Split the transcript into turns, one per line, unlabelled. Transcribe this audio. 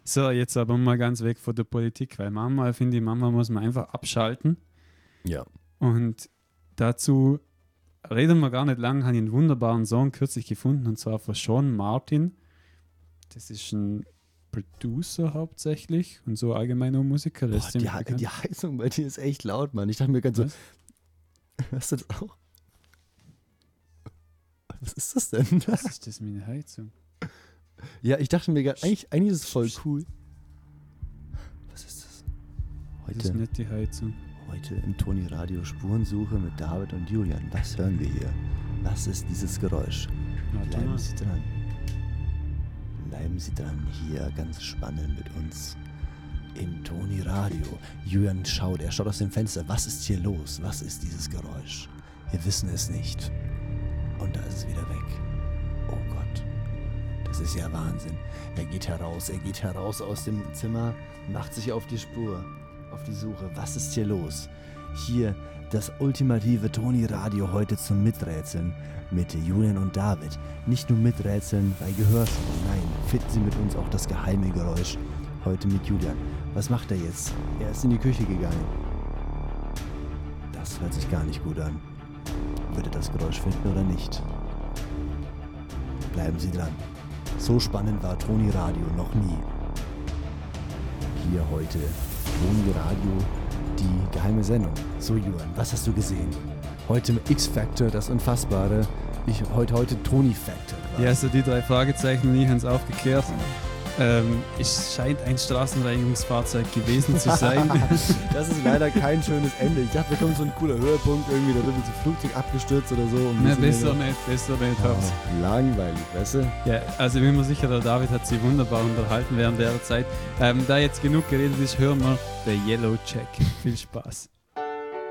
So, jetzt aber mal ganz weg von der Politik, weil manchmal muss man einfach abschalten.
Ja.
Und dazu reden wir gar nicht lang, habe ich einen wunderbaren Song kürzlich gefunden, und zwar von Sean Martin. Das ist ein Producer hauptsächlich und so allgemein nur Musiker.
Boah, die Heizung bei dir ist echt laut, Mann. Ich dachte mir ganz so, hörst du das auch? Was ist das denn?
Was ist das, meine Heizung?
Ja, ich dachte mir gerade, eigentlich ist es voll cool. Was ist das?
Das ist nicht die Heizung.
Heute im Toni Radio Spurensuche mit David und Julian. Was hören wir hier? Was ist dieses Geräusch? Bleiben Sie dran. Bleiben Sie dran, hier ganz spannend mit uns im Toni Radio. Julian schaut aus dem Fenster. Was ist hier los? Was ist dieses Geräusch? Wir wissen es nicht. Und da ist es wieder weg. Oh Gott, das ist ja Wahnsinn. Er geht heraus aus dem Zimmer, macht sich auf die Spur, auf die Suche. Was ist hier los? Hier das ultimative Toni Radio heute zum Miträtseln mit Julian und David. Nicht nur miträtseln bei Gehörschutz, nein, finden Sie mit uns auch das geheime Geräusch. Heute mit Julian. Was macht er jetzt? Er ist in die Küche gegangen. Das hört sich gar nicht gut an. Wird er das Geräusch finden oder nicht? Bleiben Sie dran. So spannend war Toni Radio noch nie. Hier heute Toni Radio, die geheime Sendung. So Julian, was hast du gesehen? Heute mit X-Factor, das Unfassbare. Heute Toni Factor.
Ja, also die 3 Fragezeichen, nie haben es aufgeklärt. Es scheint ein Straßenreinigungsfahrzeug gewesen zu sein.
Das ist leider kein schönes Ende. Ich dachte, da kommt so ein cooler Höhepunkt, irgendwie da wird ein Flugzeug abgestürzt oder so. Und
besser nicht.
Langweilig, weißt du?
Ja, also ich bin mir sicher, der David hat sich wunderbar unterhalten während der Zeit. Da jetzt genug geredet ist, hören wir The Yellow Jack. Viel Spaß.